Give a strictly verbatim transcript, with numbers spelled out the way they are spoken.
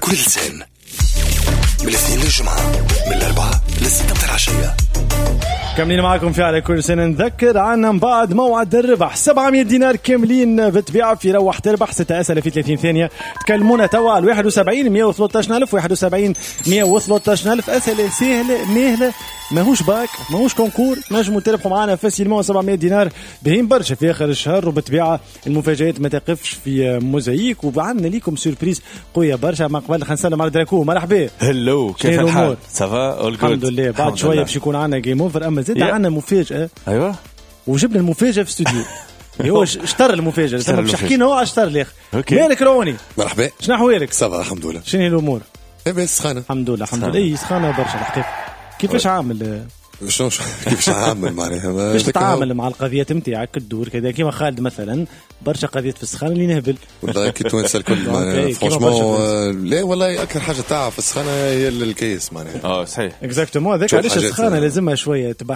كل لسان من الاثنين للجمعة من الأربعة للستة متاع العشية. كاملين معكم في على كل سنة. نذكر عنا من بعد موعد الربح سبعمية دينار كاملين بتبيع في روح تربح ستة أسئلة في ثلاثين ثانية. تكلمونا توا على واحد وسبعين مية وثلاثة ألف واحد وسبعين مية وثلاثة ألف. أسئلة سهلة مهلة ماهوش باك ماهوش كونكور. نجموا تربحوا معنا فاسيلمون سبعمية دينار بهين برشا في آخر الشهر. وبتبيع المفاجآت ما تقفش في موزايك. وعندنا ليكم سوربريز قوية برشا. ما قبل خلينا نسلم على دراكو. مرحبا. هلو كيف الحال؟ سافا الحمد لله. بعد شوية باش يكون عنا جيم اوفر. أما زاد عنا مفاجأة. أيوة وجبنا المفاجأة في استوديو. هو اشترى المفاجأة تم باش حكينا هو اشترى الاخر. مالك رواني؟ مرحبا. شنو احوالك؟ صافا الحمد لله. شنو الامور؟ ايه سخانه الحمد لله الحمد لله. اي سخانه برشا الحقيقه. كيفاش عامل؟ شنو كيفاش عامل معناها كيفاش تتعامل مع القضيات نتاعك الدور كذا كيما خالد مثلا برشا قضيات في السخانه اللي نهبل والله كي توانسه الكل معناها فرانشمون لا والله اكثر حاجه تاع في السخانه هي الكيس معناها اه صحيح اكزاكتومون. هذاك علاش السخانه لازمها شويه